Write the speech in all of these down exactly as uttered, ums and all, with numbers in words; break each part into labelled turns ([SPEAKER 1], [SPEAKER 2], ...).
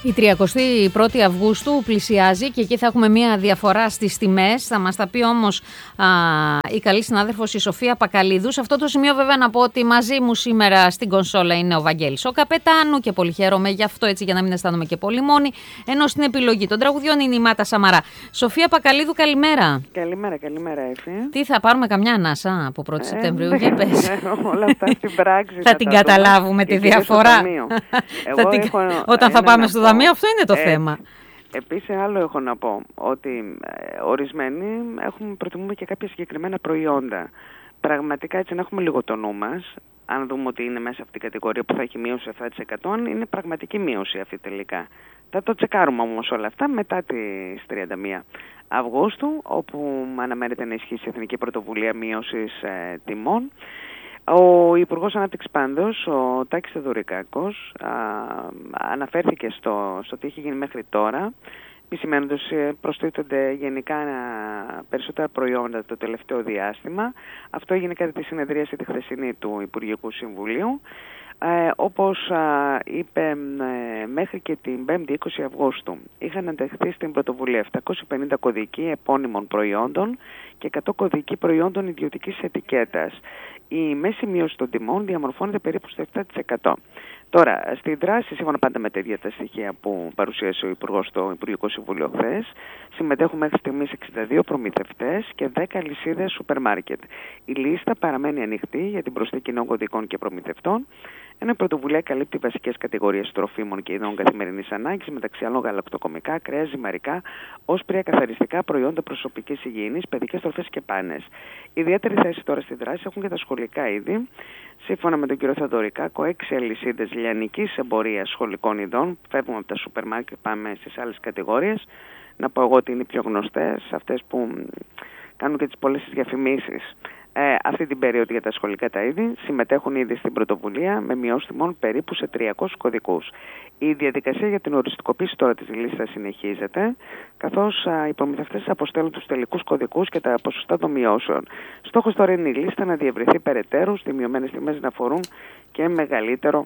[SPEAKER 1] Η τριακοστή πρώτη Αυγούστου πλησιάζει και εκεί θα έχουμε μια διαφορά στις τιμές. Θα μας τα πει όμως α, η καλή συνάδελφος η Σοφία Πακαλίδου. Σε αυτό το σημείο βέβαια να πω ότι μαζί μου σήμερα στην κονσόλα είναι ο Βαγγέλης ο Καπετάνου και πολύ χαίρομαι γι' αυτό, έτσι, για να μην αισθάνομαι και πολύ μόνη. Ενώ στην επιλογή των τραγουδιών είναι η Μάτα Σαμαρά. Σοφία Πακαλίδου, καλημέρα.
[SPEAKER 2] Καλημέρα, καλημέρα Εφη.
[SPEAKER 1] Τι θα πάρουμε, καμιά ανάσα από πρώτη Σεπτεμβρίου, για πες.
[SPEAKER 2] Όλα αυτά στην πράξη.
[SPEAKER 1] Θα την καταλάβουμε τη διαφορά. Όταν θα πάμε στο δαμείο, αυτό είναι το θέμα.
[SPEAKER 2] Επίσης άλλο έχω να πω, ότι ε, ορισμένοι έχουμε προτιμούμε και κάποια συγκεκριμένα προϊόντα. Πραγματικά έτσι να έχουμε λίγο το νου μας, αν δούμε ότι είναι μέσα αυτή την κατηγορία που θα έχει μείωση επτά τοις εκατό, είναι πραγματική μείωση αυτή τελικά. Θα το τσεκάρουμε όμως όλα αυτά μετά τις τριάντα μία Αυγούστου, όπου αναμένεται να ισχύσει η Εθνική Πρωτοβουλία Μείωσης ε, Τιμών. Ο Υπουργός Ανάπτυξης πάντως, ο Τάκης Θεοδωρικάκος, α, αναφέρθηκε στο, στο τι έχει γίνει μέχρι τώρα, επισημένοντας προσθέτονται γενικά περισσότερα προϊόντα το τελευταίο διάστημα. Αυτό έγινε κατά τη συνεδρίαση τη χθεσινή του Υπουργικού Συμβουλίου. Ε, όπως α, είπε ε, μέχρι και την πέμπτη είκοσι Αυγούστου είχαν ενταχθεί στην πρωτοβουλία επτακόσιοι πενήντα κωδικοί επώνυμων προϊόντων και εκατό κωδικοί προϊόντων ιδιωτικής ετικέτας. Η μέση μείωση των τιμών διαμορφώνεται περίπου στο επτά τοις εκατό. Τώρα, στη δράση, σύμφωνα πάντα με τα ίδια τα στοιχεία που παρουσίασε ο Υπουργός στο Υπουργικό Συμβούλιο χθες, συμμετέχουν μέχρι στιγμής εξήντα δύο προμηθευτές και δέκα αλυσίδες σούπερ μάρκετ. Η λίστα παραμένει ανοιχτή για την προσθήκη νέων κωδικών και προμηθευτών, ενώ η πρωτοβουλία καλύπτει βασικές κατηγορίες τροφίμων και ειδών καθημερινής ανάγκης, μεταξύ άλλων γαλακτοκομικά, κρέας, ζυμαρικά, όσπρια, καθαριστικά, προϊόντα προσωπικής υγιεινής, παιδικές τροφές και πάνες. Ιδιαίτερη θέση τώρα στη δράση έχουν και τα σχολικά είδη. Σύμφωνα με τον κύριο Θεοδωρικάκο, έξι αλυσίδες λιανικής εμπορίας σχολικών ειδών, φεύγουμε από τα σούπερ μάρκετ, πάμε στις άλλες κατηγορίες. Να πω εγώ ότι είναι οι πιο γνωστές, αυτές που κάνουν και τις πολλές διαφημίσεις. Ε, αυτή την περίοδο για τα σχολικά τα είδη συμμετέχουν ήδη στην πρωτοβουλία με μειώσεις τιμών περίπου σε τριακόσιους κωδικούς. Η διαδικασία για την οριστικοποίηση τώρα της λίστας συνεχίζεται, καθώς α, οι προμηθευτές αποστέλουν τους τελικούς κωδικούς και τα ποσοστά των μειώσεων. Στόχος τώρα είναι η λίστα να διευρυθεί περαιτέρω, οι μειωμένες τιμές να αφορούν και μεγαλύτερο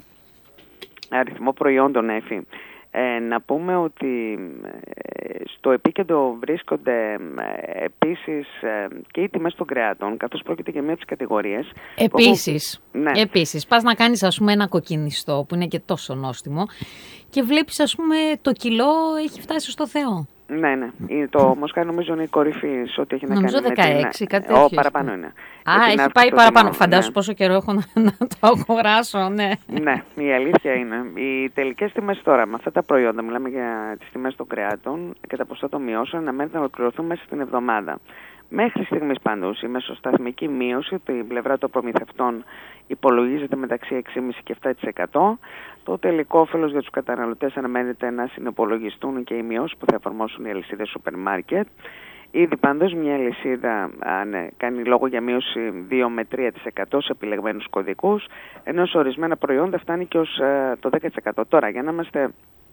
[SPEAKER 2] αριθμό προϊόντων Εφη. Ε, να πούμε ότι ε, στο επίκεντρο βρίσκονται ε, επίσης ε, και οι τιμές των κρεάτων, καθώς πρόκειται για μία από τις κατηγορίες.
[SPEAKER 1] Επίσης,
[SPEAKER 2] που... ναι.
[SPEAKER 1] επίσης, πας να κάνεις ας πούμε ένα κοκκινιστό που είναι και τόσο νόστιμο και βλέπεις ας πούμε το κιλό έχει φτάσει στο Θεό.
[SPEAKER 2] Ναι, ναι. Το μοσχάρι νομίζω είναι η κορυφή σε ό,τι έχει να
[SPEAKER 1] νομίζω
[SPEAKER 2] κάνει
[SPEAKER 1] δεκαέξι,
[SPEAKER 2] με την...
[SPEAKER 1] κάτι τέτοιο.
[SPEAKER 2] Ω, παραπάνω είναι.
[SPEAKER 1] Α, έχει πάει παραπάνω. Φαντάσου
[SPEAKER 2] ναι.
[SPEAKER 1] πόσο καιρό έχω να, να το αγοράσω, ναι.
[SPEAKER 2] Ναι, η αλήθεια είναι. Οι τελικές τιμές τώρα, με αυτά τα προϊόντα, μιλάμε για τις τιμές των κρεάτων και τα ποσοστά των μειώσεων, αναμένεται να ολοκληρωθούν μέσα στην εβδομάδα. Μέχρι στιγμής πάντως η μεσοσταθμική μείωση, την πλευρά των προμηθευτών υπολογίζεται μεταξύ έξι κόμμα πέντε και επτά τοις εκατό. Το τελικό όφελος για τους καταναλωτές αναμένεται να συνυπολογιστούν και οι μειώσεις που θα εφαρμόσουν οι αλυσίδες σούπερ μάρκετ. Ήδη πάντως μια αλυσίδα ναι, κάνει λόγο για μείωση δύο με τρία τοις εκατό σε επιλεγμένους κωδικούς, ενώ σε ορισμένα προϊόντα φτάνει και ως ε, το δέκα τοις εκατό. Τώρα, για να είμαστε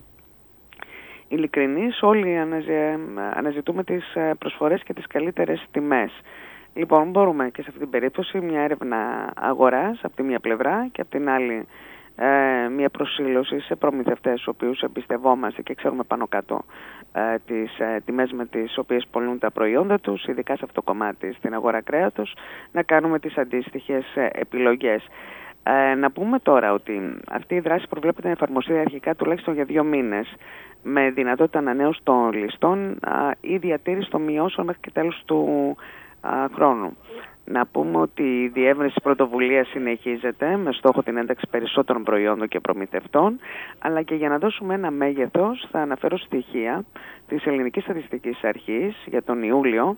[SPEAKER 2] ειλικρινείς, όλοι αναζητούμε τις προσφορές και τις καλύτερες τιμές. Λοιπόν, μπορούμε και σε αυτή την περίπτωση μια έρευνα αγοράς από τη μία πλευρά και από την άλλη ε, μια προσήλωση σε προμηθευτές, τους οποίους εμπιστευόμαστε και ξέρουμε πάνω κάτω ε, τις ε, τιμές με τις οποίες πωλούν τα προϊόντα τους, ειδικά σε αυτό το κομμάτι στην αγορά κρέατος, να κάνουμε τις αντίστοιχες ε, επιλογές. Ε, να πούμε τώρα ότι αυτή η δράση προβλέπεται να εφαρμοστεί αρχικά τουλάχιστον για δύο μήνες, με δυνατότητα ανανέωση των ληστών α, ή διατήρηση των μειώσεων μέχρι και τέλος του α, χρόνου. Να πούμε ότι η διεύρυνση πρωτοβουλίας συνεχίζεται με στόχο την ένταξη περισσότερων προϊόντων και προμηθευτών, αλλά και για να δώσουμε ένα μέγεθος θα αναφέρω στοιχεία της Ελληνικής Στατιστικής Αρχής για τον Ιούλιο,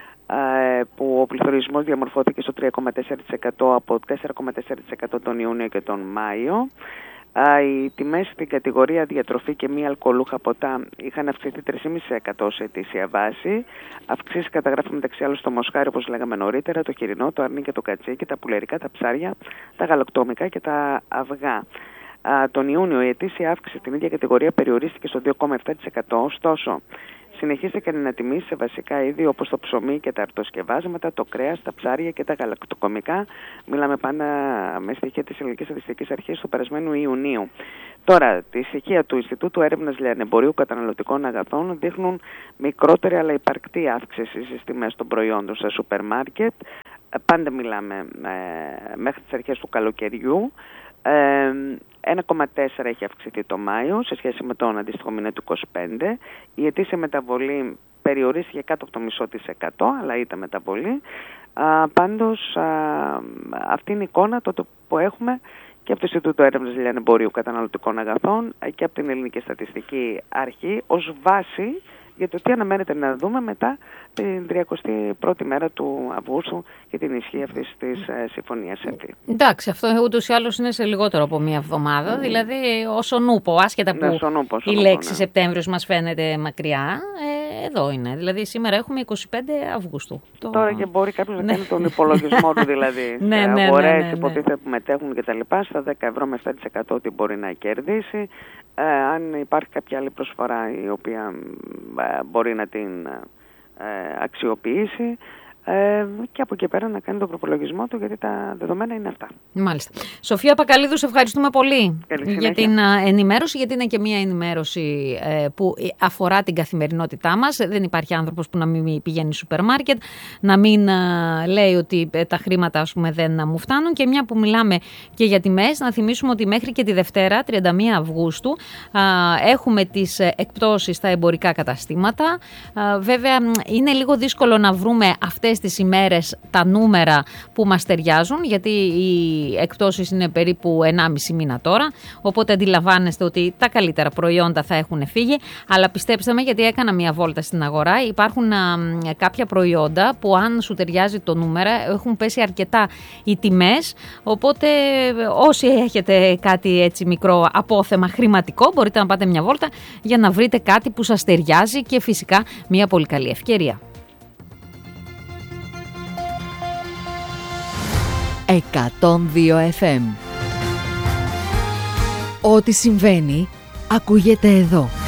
[SPEAKER 2] που ο πληθωρισμός διαμορφώθηκε στο τρία κόμμα τέσσερα τοις εκατό από τέσσερα κόμμα τέσσερα τοις εκατό τον Ιούνιο και τον Μάιο. Οι τιμές στην κατηγορία διατροφή και μη αλκοολούχα ποτά είχαν αυξηθεί τρία κόμμα πέντε τοις εκατό σε ετήσια βάση. Αυξήσεις καταγράφουν μεταξύ άλλων στο μοσχάρι, όπως λέγαμε νωρίτερα, το χοιρινό, το αρνί και το κατσίκι, τα πουλερικά, τα ψάρια, τα γαλακτόμικα και τα αυγά. Τον Ιούνιο η ετήσια αύξηση στην ίδια κατηγορία περιορίστηκε στο δύο κόμμα επτά τοις εκατό, ωστόσο συνεχίστηκαν οι ανατιμήσεις σε βασικά είδη όπως το ψωμί και τα αρτοσκευάσματα, το κρέας, τα ψάρια και τα γαλακτοκομικά. Μιλάμε πάντα με στοιχεία της Ελληνικής Στατιστικής Αρχής του περασμένου Ιουνίου. Τώρα, τη στοιχεία του Ινστιτούτου Έρευνας Λιανεμπορίου Καταναλωτικών Αγαθών δείχνουν μικρότερη αλλά υπαρκτή αύξηση στις τιμές των προϊόντων στα σούπερ μάρκετ. Πάντα μιλάμε ε, μέχρι τις αρχές του καλοκαιριού. Ε, ένα κόμμα τέσσερα έχει αυξηθεί το Μάιο σε σχέση με τον αντίστοιχο μήνα του είκοσι πέντε. Η ετήσια μεταβολή περιορίστηκε κάτω από το μισό της εκατό, αλλά ήταν μεταβολή. Α, πάντως α, αυτή είναι η εικόνα τότε που έχουμε και από το Ινστιτούτο Έρευνας Λιανεμπορίου Καταναλωτικών Αγαθών και από την Ελληνική Στατιστική Αρχή ως βάση για το τι αναμένεται να δούμε μετά την τριακοστή πρώτη μέρα του Αυγούστου και την ισχύ αυτής της ε, συμφωνίας.
[SPEAKER 1] Εντάξει, αυτό ούτως ή άλλως είναι σε λιγότερο από μία εβδομάδα, mm. δηλαδή όσο νούπο, άσχετα που ναι, νούπο, η λέξη ναι. Σεπτέμβριος μας φαίνεται μακριά, ε, εδώ είναι. Δηλαδή σήμερα έχουμε είκοσι πέντε Αυγούστου. Το... Τώρα
[SPEAKER 2] και μπορεί κάποιος να κάνει τον υπολογισμό του, δηλαδή
[SPEAKER 1] ναι,
[SPEAKER 2] σε
[SPEAKER 1] ναι,
[SPEAKER 2] αγορές
[SPEAKER 1] ναι, ναι, ναι.
[SPEAKER 2] υποτίθεται που μετέχουν κτλ. Στα δέκα ευρώ με επτά τοις εκατό τι μπορεί να κερδίσει. Ε, αν υπάρχει κάποια άλλη προσφορά η οποία ε, μπορεί να την ε, αξιοποιήσει ε, και από εκεί πέρα να κάνει τον προπολογισμό του, γιατί τα δεδομένα είναι αυτά.
[SPEAKER 1] Μάλιστα. Σοφία Πακαλίδου, σε ευχαριστούμε πολύ για την ενημέρωση, γιατί είναι και μια ενημέρωση ε, που αφορά την καθημερινότητά μας. Δεν υπάρχει άνθρωπος που να μην πηγαίνει σούπερ μάρκετ, να μην ε, λέει ότι ε, τα χρήματα ας πούμε, δεν μου φτάνουν. Και μια που μιλάμε και για τιμές, να θυμίσουμε ότι μέχρι και τη Δευτέρα, τριάντα μία Αυγούστου, ε, έχουμε τις εκπτώσεις στα εμπορικά καταστήματα. Ε, βέβαια, είναι λίγο δύσκολο να βρούμε αυτές τις ημέρες τα νούμερα που μας ταιριάζουν, γιατί οι εκπτώσεις είναι περίπου ενάμιση μήνα τώρα, οπότε αντιλαμβάνεστε ότι τα καλύτερα προϊόντα θα έχουν φύγει, αλλά πιστέψτε με, γιατί έκανα μια βόλτα στην αγορά, υπάρχουν α, κάποια προϊόντα που αν σου ταιριάζει το νούμερο έχουν πέσει αρκετά οι τιμές, οπότε όσοι έχετε κάτι έτσι μικρό απόθεμα χρηματικό μπορείτε να πάτε μια βόλτα για να βρείτε κάτι που σας ταιριάζει και φυσικά μια πολύ καλή ευκαιρία.
[SPEAKER 3] εκατόν δύο εφ εμ. Ό,τι συμβαίνει ακούγεται εδώ.